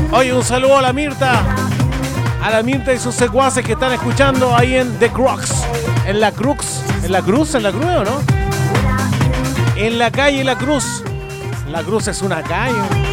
Oye, un saludo a la Mirta. A la Mirta y sus secuaces que están escuchando ahí en The Crux. En la Crux. ¿En la Cruz? ¿En la Cruz o no? En la calle La Cruz. La Cruz es una calle.